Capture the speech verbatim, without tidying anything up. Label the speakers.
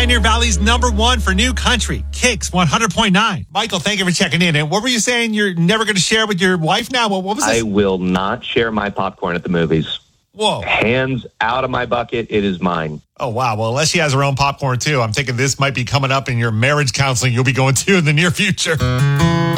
Speaker 1: Pioneer Valley's number one for new country, Kicks one hundred point nine. Michael, thank you for checking in. And what were you saying? You're never going to share with your wife now? What, what was this?
Speaker 2: I will not share my popcorn at the movies.
Speaker 1: Whoa.
Speaker 2: Hands out of my bucket. It is mine.
Speaker 1: Oh, wow. Well, unless she has her own popcorn, too. I'm thinking this might be coming up in your marriage counseling you'll be going to in the near future.